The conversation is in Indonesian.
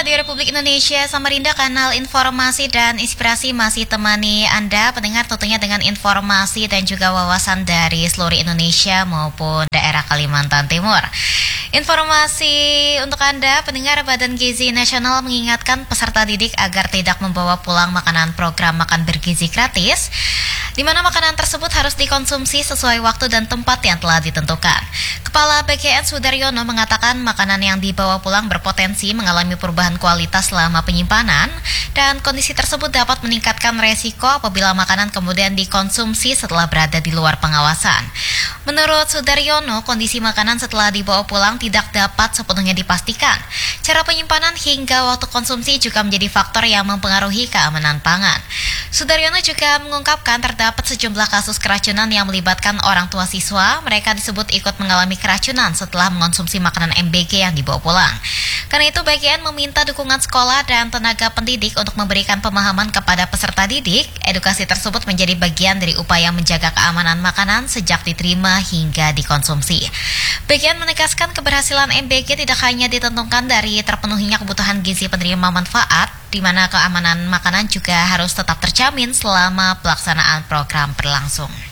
Radio Republik Indonesia Samarinda, kanal informasi dan inspirasi masih temani Anda pendengar tentunya dengan informasi dan juga wawasan dari seluruh Indonesia maupun daerah Kalimantan Timur. Informasi untuk Anda pendengar, Badan Gizi Nasional mengingatkan peserta didik agar tidak membawa pulang makanan program makan bergizi gratis, di mana makanan tersebut harus dikonsumsi sesuai waktu dan tempat yang telah ditentukan. Kepala BGN Sudaryono mengatakan makanan yang dibawa pulang berpotensi mengalami perubahan kualitas selama penyimpanan dan kondisi tersebut dapat meningkatkan resiko apabila makanan kemudian dikonsumsi setelah berada di luar pengawasan. Menurut Sudaryono, kondisi makanan setelah dibawa pulang tidak dapat sepenuhnya dipastikan. Cara penyimpanan hingga waktu konsumsi juga menjadi faktor yang mempengaruhi keamanan pangan. Sudaryono juga mengungkapkan terdapat sejumlah kasus keracunan yang melibatkan orang tua siswa. Mereka disebut ikut mengalami keracunan setelah mengonsumsi makanan MBG yang dibawa pulang. Karena itu BGN meminta dukungan sekolah dan tenaga pendidik untuk memberikan pemahaman kepada peserta didik. Edukasi tersebut menjadi bagian dari upaya menjaga keamanan makanan sejak diterima hingga dikonsumsi. BGN menegaskan keberhasilan MBG tidak hanya ditentukan dari terpenuhinya kebutuhan gizi penerima manfaat, di mana keamanan makanan juga harus tetap terjamin selama pelaksanaan program berlangsung.